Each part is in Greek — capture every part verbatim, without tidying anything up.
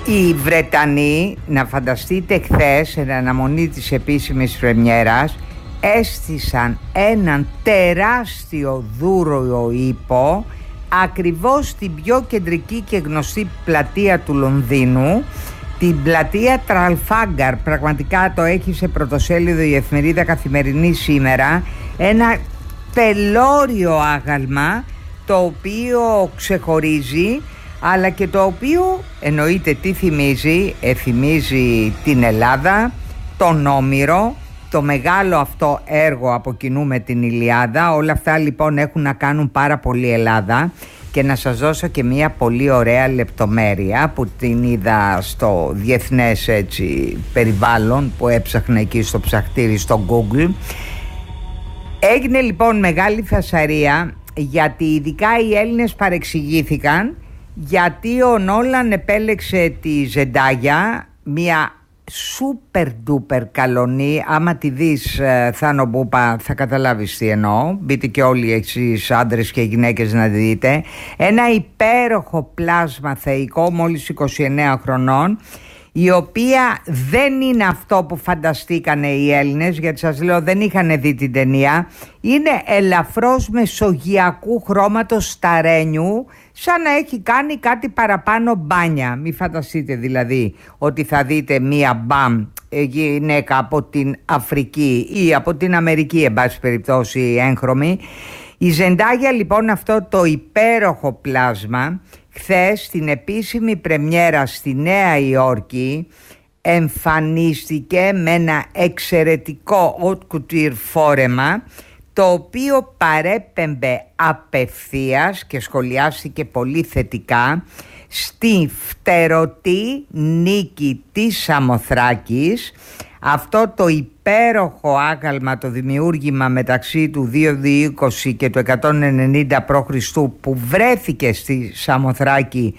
Οι Βρετανοί, να φανταστείτε, χθες, εν αναμονή της επίσημης πρεμιέρας, έστησαν έναν τεράστιο δούρο ύπο ακριβώς στην πιο κεντρική και γνωστή πλατεία του Λονδίνου, την πλατεία Τραλφάγκαρ. Πραγματικά το έχει σε πρωτοσέλιδο η εφημερίδα Καθημερινή σήμερα. Ένα τελώριο άγαλμα, το οποίο ξεχωρίζει, αλλά και το οποίο εννοείται τι θυμίζει. ε, θυμίζει την Ελλάδα, τον Όμηρο, το μεγάλο αυτό έργο από κοινού με την Ηλιάδα. Όλα αυτά λοιπόν έχουν να κάνουν πάρα πολύ Ελλάδα. Και να σας δώσω και μια πολύ ωραία λεπτομέρεια που την είδα στο διεθνές έτσι, περιβάλλον που έψαχνα εκεί στο ψαχτήρι στο Google. Έγινε λοιπόν μεγάλη φασαρία, γιατί ειδικά οι Έλληνες παρεξηγήθηκαν, γιατί ο Νόλαν επέλεξε τη Ζεντάγια, μια σούπερ ντούπερ καλονή. Άμα τη δεις, Θάνο Μπούπα, θα καταλάβεις τι εννοώ. Μπείτε και όλοι εσείς άντρες και γυναίκες να δείτε. Ένα υπέροχο πλάσμα θεϊκό μόλις είκοσι εννέα χρονών, η οποία δεν είναι αυτό που φανταστήκανε οι Έλληνες, γιατί σας λέω δεν είχαν δει την ταινία. Είναι ελαφρώς μεσογειακού χρώματος σταρένιου, σαν να έχει κάνει κάτι παραπάνω μπάνια. Μη φανταστείτε δηλαδή ότι θα δείτε μία μπαμ γυναίκα από την Αφρική ή από την Αμερική, εν πάση περιπτώσει έγχρωμη. Η Ζεντάγια λοιπόν, αυτό το υπέροχο πλάσμα, χθες στην επίσημη πρεμιέρα στη Νέα Υόρκη εμφανίστηκε με ένα εξαιρετικό haute couture φόρεμα, το οποίο παρέπεμπε απευθείας και σχολιάστηκε πολύ θετικά στη φτερωτή νίκη της Σαμοθράκης. Αυτό το υπέροχο άγαλμα, το δημιούργημα μεταξύ του δύο χιλιάδες είκοσι και του εκατόν ενενήντα π.Χ. που βρέθηκε στη Σαμοθράκη,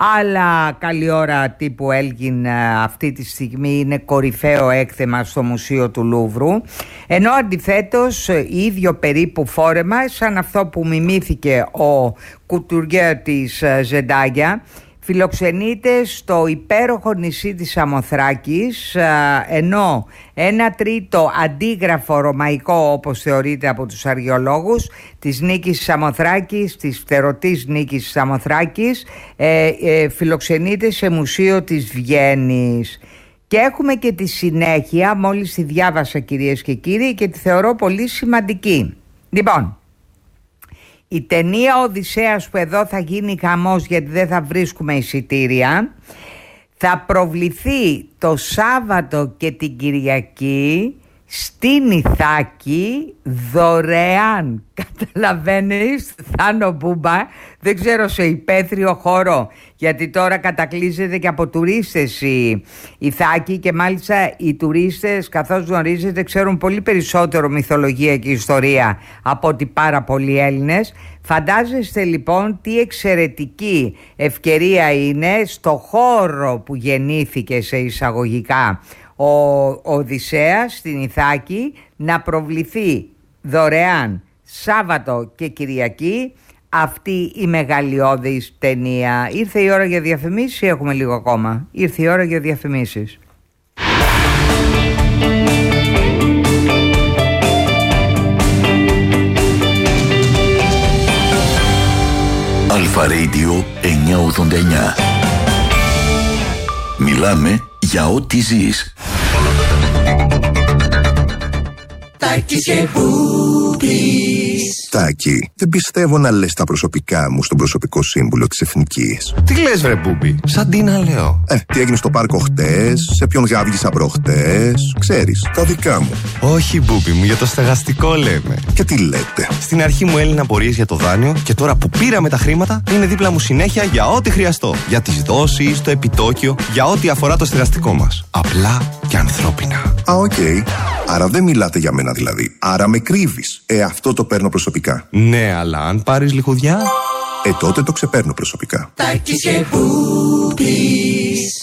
αλλά καλή ώρα τύπου Έλγιν αυτή τη στιγμή είναι κορυφαίο έκθεμα στο Μουσείο του Λούβρου, ενώ αντιθέτως ίδιο περίπου φόρεμα σαν αυτό που μιμήθηκε ο κουτουριέ της Ζεντάγια φιλοξενείται στο υπέροχο νησί της Σαμοθράκης, ενώ ένα τρίτο αντίγραφο ρωμαϊκό, όπως θεωρείται από τους αρχαιολόγους, της νίκης της Σαμοθράκης, της φτερωτής νίκης της Σαμοθράκης, ε, ε, φιλοξενείται σε μουσείο της Βιέννης. Και έχουμε και τη συνέχεια, μόλις τη διάβασα κυρίες και κύριοι και τη θεωρώ πολύ σημαντική. Λοιπόν, η ταινία Οδυσσέας, που εδώ θα γίνει χαμός γιατί δεν θα βρίσκουμε εισιτήρια, θα προβληθεί το Σάββατο και την Κυριακή στην Ιθάκη δωρεάν. Καταλαβαίνεις, Θάνο Μπούμπα, δεν ξέρω, σε υπαίθριο χώρο, γιατί τώρα κατακλείζεται και από τουρίστες η Ιθάκη, και μάλιστα οι τουρίστες, καθώς γνωρίζετε, ξέρουν πολύ περισσότερο μυθολογία και ιστορία από ότι πάρα πολλοί Έλληνες. Φαντάζεστε λοιπόν τι εξαιρετική ευκαιρία είναι στο χώρο που γεννήθηκε σε εισαγωγικά ο Οδυσσέας στην Ιθάκη να προβληθεί δωρεάν Σάββατο και Κυριακή αυτή η μεγαλειώδης ταινία. Ήρθε η ώρα για διαφημίσεις ή έχουμε λίγο ακόμα? Ήρθε η ώρα για διαφημίσεις. Αλφα Radio εννιακόσια ογδόντα εννιά. Μιλάμε για ό,τι ζεις. Τάκης και Μπούμπης. Τάκη, δεν πιστεύω να λες τα προσωπικά μου στον προσωπικό σύμβουλο της Εθνικής. Τι λες βρε Μπούμπη, σαν τι να λέω? Ε, τι έγινε στο πάρκο χτες, σε ποιον γάβγισα προχτές, ξέρεις, τα δικά μου. Όχι Μπούμπη μου, για το στεγαστικό λέμε. Και τι λέτε? Στην αρχή μου έλυναν απορίες για το δάνειο και τώρα που πήραμε τα χρήματα είναι δίπλα μου συνέχεια για ό,τι χρειαστώ. Για τις δόσεις, το επιτόκιο, για ό,τι αφορά το στεγαστικό μας. Απλά και ανθρώπινα. Α, οκ. Okay. Άρα δεν μιλάτε για μένα δηλαδή. Άρα με κρύβεις. Ε, αυτό το παίρνω προσωπικά. Ναι, αλλά αν πάρεις λιχουδιά... Ε, τότε το ξεπαίρνω προσωπικά. Τάκης και Μπούμπης.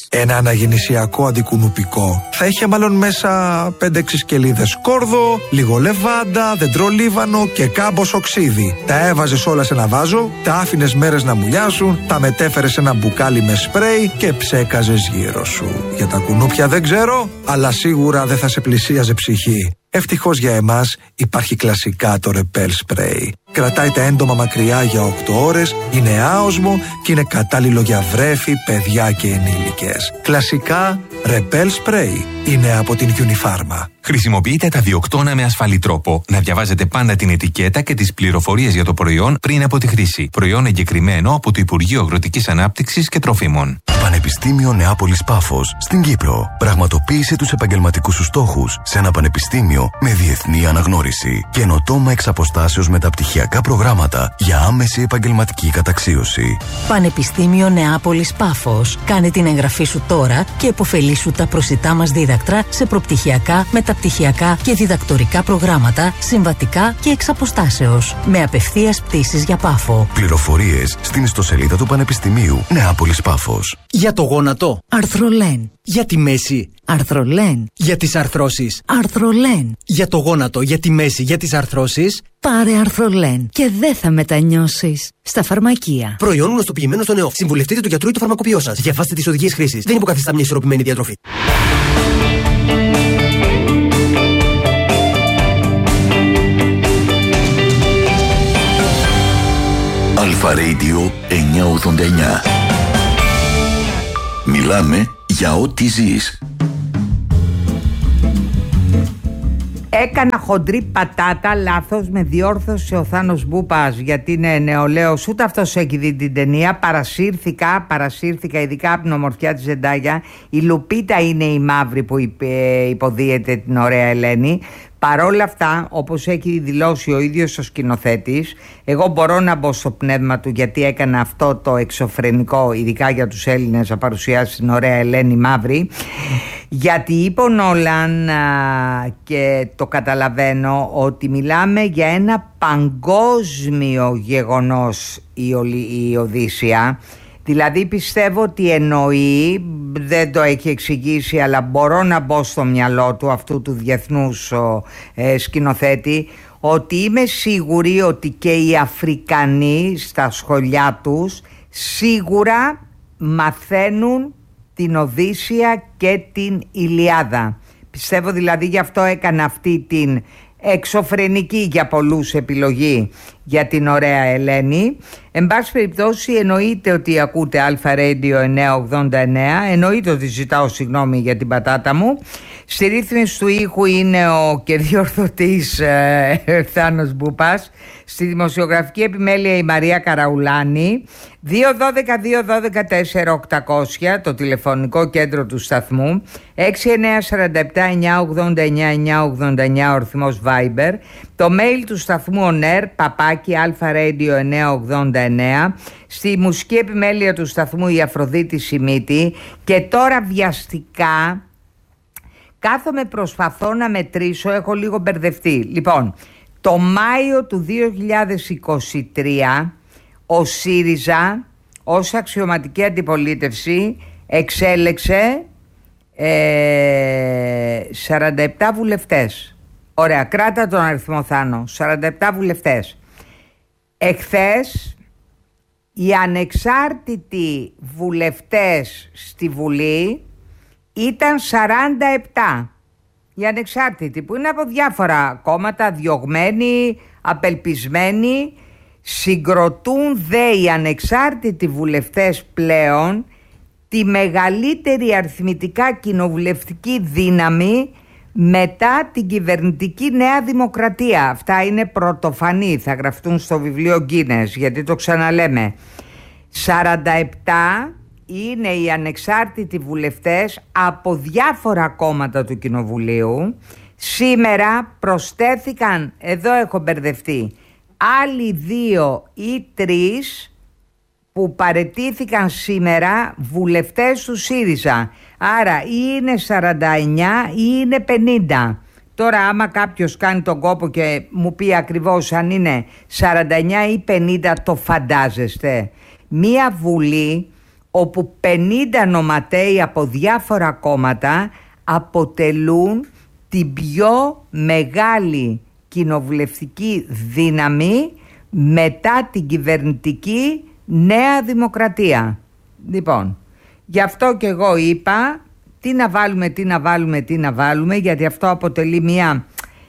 Ένα αναγεννησιακό αντικουνουπικό θα είχε μάλλον μέσα πέντε έξι σκελίδες κόρδο, λίγο λεβάντα, δεντρολίβανο και κάμποσο ξύδι. Τα έβαζες όλα σε ένα βάζο, τα άφηνες μέρες να μουλιάσουν, τα μετέφερες σε ένα μπουκάλι με σπρέι και ψέκαζες γύρω σου. Για τα κουνούπια δεν ξέρω, αλλά σίγουρα δεν θα σε πλησίαζε ψυχή. Ευτυχώς για εμάς υπάρχει κλασικά το Repel Spray. Κρατάει τα έντομα μακριά για οκτώ ώρες, είναι άοσμο και είναι κατάλληλο για βρέφη, παιδιά και ενήλικες. Κλασικά Repel Spray είναι από την Unifarma. Χρησιμοποιείτε τα διοκτώνα με ασφαλή τρόπο. Να διαβάζετε πάντα την ετικέτα και τις πληροφορίες για το προϊόν πριν από τη χρήση. Προϊόν εγκεκριμένο από το Υπουργείο Αγροτικής Ανάπτυξης και Τροφίμων. Πανεπιστήμιο Νεάπολης Πάφος στην Κύπρο. Πραγματοποίησε τους επαγγελματικούς σου στόχους σε ένα πανεπιστήμιο με διεθνή αναγνώριση. Καινοτόμα εξ αποστάσεως μεταπτυχιακά προγράμματα για άμεση επαγγελματική καταξίωση. Πανεπιστήμιο Νεάπολης Πάφος. Κάνε την εγγραφή σου τώρα και επωφελήσου τα προσιτά μας δίδακτρα σε προπτυχιακά, μεταπτυχιακά και διδακτορικά προγράμματα, συμβατικά και εξ αποστάσεως. Με απευθείας πτήσεις για Πάφο. Πληροφορίες στην ιστοσελίδα του Πανεπιστημίου Νεάπολης Πάφος. Για το γόνατο, Αρθρολέν. για τη μέση, Αρθρολέν. για τις αρθρώσεις, Αρθρολέν. για το γόνατο, για τη μέση, για τις αρθρώσεις. Πάρε Αρθρολέν και δεν θα μετανιώσεις. Στα φαρμακεία. Προϊόν γνωστοποιημένο στον ΕΟΦ. Συμβουλευτείτε του γιατρού ή του φαρμακοποιό σας. Διαβάστε τις οδηγίες χρήσης. Δεν υποκαθιστά μια ισορροπημένη διατροφή. Αλφα Radio εννιακόσια ογδόντα εννιά. Μιλάμε για ό,τι ζεις. Έκανα χοντρή πατάτα, λάθος, με διόρθωσε ο Θάνος Μπούπας, γιατί είναι νεολαίος, ούτε αυτός έχει δει την ταινία. Παρασύρθηκα, παρασύρθηκα ειδικά από την ομορφιά της Ζεντάγια. Η Λουπίτα είναι η μαύρη που υποδίεται την ωραία Ελένη. Παρόλα αυτά, όπως έχει δηλώσει ο ίδιος ο σκηνοθέτης, εγώ μπορώ να μπω στο πνεύμα του, γιατί έκανα αυτό το εξωφρενικό, ειδικά για τους Έλληνες, να παρουσιάσει την ωραία Ελένη μαύρη. Γιατί είπε ο Νόλαν, και το καταλαβαίνω, ότι μιλάμε για ένα παγκόσμιο γεγονός η, η Οδύσσεια. Δηλαδή πιστεύω ότι εννοεί, δεν το έχει εξηγήσει, αλλά μπορώ να μπω στο μυαλό του, αυτού του διεθνούς ε, σκηνοθέτη, ότι είμαι σίγουρη ότι και οι Αφρικανοί στα σχολιά τους σίγουρα μαθαίνουν την Οδύσσεια και την Ηλιάδα. Πιστεύω δηλαδή, γι' αυτό έκανα αυτή την εξωφρενική για πολλούς επιλογή για την ωραία Ελένη. Εν πάση περιπτώσει, εννοείται ότι ακούτε Αλφα Radio εννιακόσια ογδόντα εννέα, εννοείται ότι ζητάω συγγνώμη για την πατάτα μου. Στη ρύθμιση του ήχου είναι ο και διορθωτής ε, Θάνος Μπούπας. Στη δημοσιογραφική επιμέλεια η Μαρία Καραουλάνη. δύο δώδεκα δύο δώδεκα τέσσερα οκτακόσια το τηλεφωνικό κέντρο του σταθμού. έξι εννιά τέσσερα επτά εννιακόσια ογδόντα εννιά εννιακόσια ογδόντα εννιά ο ρυθμός Viber. Το mail του σταθμού ονέρ παπάκι αλφα-radio εννιακόσια ογδόντα εννέα. Στη μουσική επιμέλεια του σταθμού η Αφροδίτη Σιμίτη. Και τώρα βιαστικά κάθομαι, προσπαθώ να μετρήσω, έχω λίγο μπερδευτεί. Λοιπόν, το Μάιο του δύο χιλιάδες είκοσι τρία ο ΣΥΡΙΖΑ ως αξιωματική αντιπολίτευση εξέλεξε ε, σαράντα επτά βουλευτές. Ωραία, κράτα τον αριθμό, Θάνο. σαράντα επτά βουλευτές. Εχθές οι ανεξάρτητοι βουλευτές στη Βουλή ήταν σαράντα επτά. Οι ανεξάρτητοι, που είναι από διάφορα κόμματα, διωγμένοι, απελπισμένοι. Συγκροτούν δε οι ανεξάρτητοι βουλευτές πλέον τη μεγαλύτερη αριθμητικά κοινοβουλευτική δύναμη μετά την κυβερνητική Νέα Δημοκρατία. Αυτά είναι πρωτοφανή, θα γραφτούν στο βιβλίο Γκίνες, γιατί το ξαναλέμε. σαράντα επτά είναι οι ανεξάρτητοι βουλευτές από διάφορα κόμματα του Κοινοβουλίου. Σήμερα προσθέθηκαν, εδώ έχω μπερδευτεί, άλλοι δύο ή τρεις που παραιτήθηκαν σήμερα, βουλευτές του ΣΥΡΙΖΑ. Άρα ή είναι σαράντα εννιά ή είναι πενήντα. Τώρα άμα κάποιος κάνει τον κόπο και μου πει ακριβώς αν είναι σαράντα εννιά ή πενήντα, το φαντάζεστε. Μία βουλή όπου πενήντα νοματέοι από διάφορα κόμματα αποτελούν την πιο μεγάλη κοινοβουλευτική δύναμη μετά την κυβερνητική Νέα Δημοκρατία. Λοιπόν, γι' αυτό και εγώ είπα τι να βάλουμε, τι να βάλουμε, τι να βάλουμε, γιατί αυτό αποτελεί μια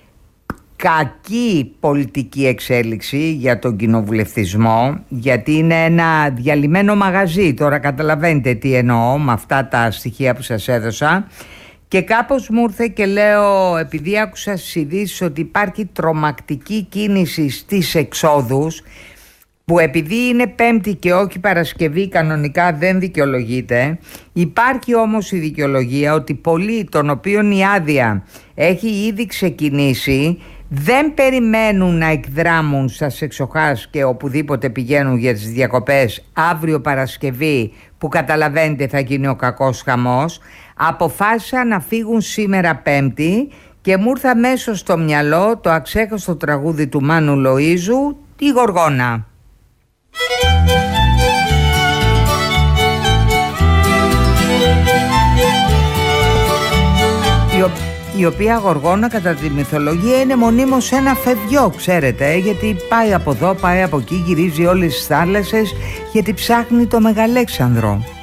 κακή πολιτική εξέλιξη για τον κοινοβουλευτισμό, γιατί είναι ένα διαλυμένο μαγαζί. Τώρα καταλαβαίνετε τι εννοώ με αυτά τα στοιχεία που σας έδωσα. Και κάπως μου ήρθε και λέω, επειδή άκουσα στις ειδήσεις ότι υπάρχει τρομακτική κίνηση στις εξόδους, που επειδή είναι Πέμπτη και όχι Παρασκευή κανονικά δεν δικαιολογείται, υπάρχει όμως η δικαιολογία ότι πολλοί των οποίων η άδεια έχει ήδη ξεκινήσει δεν περιμένουν να εκδράμουν στα Σεξοχάς και οπουδήποτε πηγαίνουν για τις διακοπές αύριο Παρασκευή, που καταλαβαίνετε θα γίνει ο κακός χαμός. Αποφάσισαν να φύγουν σήμερα Πέμπτη και μου ήρθε αμέσως στο μυαλό το αξέχαστο τραγούδι του Μάνου Λοΐζου, τη Γοργόνα. Η οποία Γοργόνα κατά τη μυθολογία είναι μονίμως ένα φευγιό, ξέρετε, γιατί πάει από εδώ, πάει από εκεί, γυρίζει όλες τις θάλασσες, γιατί ψάχνει το Μεγαλέξανδρο.